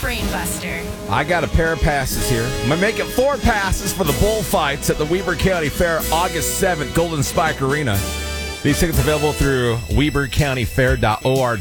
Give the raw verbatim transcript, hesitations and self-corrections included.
brain buster. I got a pair of passes here. I'm going to make it four passes for the bullfights at the Weber County Fair, August seventh, Golden Spike Arena. These tickets available through weber county fair dot org.